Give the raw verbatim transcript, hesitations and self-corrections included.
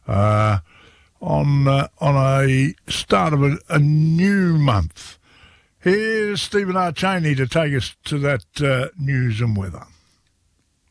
uh, on uh, on a start of a, a new month. Here's Stephen R. Cheney to take us to that uh, news and weather.